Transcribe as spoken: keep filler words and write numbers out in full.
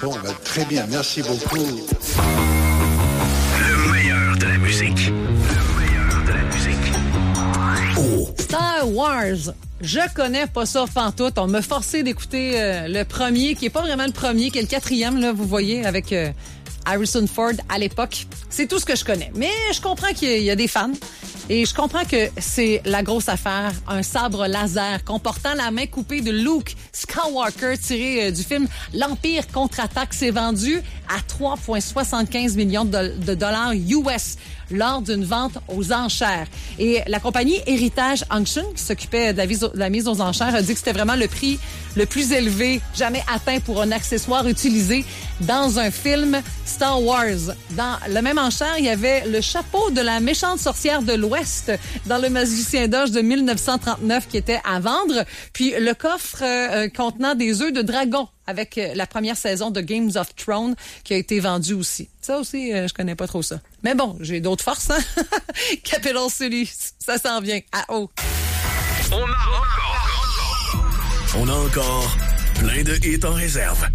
Bon, ben, très bien, merci beaucoup. Le meilleur de la musique. Le meilleur de la musique. Oh. Star Wars. Je connais pas ça pantoute. On m'a forcé d'écouter euh, le premier, qui est pas vraiment le premier, qui est le quatrième, là, vous voyez, avec euh, Harrison Ford à l'époque. C'est tout ce que je connais. Mais je comprends qu'il y a, il y a des fans. Et je comprends que c'est la grosse affaire, un sabre laser comportant la main coupée de Luke Skywalker tiré euh, du film L'Empire contre-attaque s'est vendu à trois virgule soixante-quinze millions de, do- de dollars U S lors d'une vente aux enchères. Et la compagnie Heritage Auction, qui s'occupait de la, mise- de la mise aux enchères, a dit que c'était vraiment le prix le plus élevé jamais atteint pour un accessoire utilisé dans un film Star Wars. Dans le même enchère, il y avait le chapeau de la méchante sorcière de l'Ouest dans Le Magicien d'Oz de mille neuf cent trente-neuf qui était à vendre. Puis le coffre euh, contenant des œufs de dragon avec euh, la première saison de Games of Thrones qui a été vendue aussi. Ça aussi, euh, je connais pas trop ça. Mais bon, j'ai d'autres forces, hein? Capital City, ça s'en vient à haut. On a encore. On a encore plein de hits en réserve.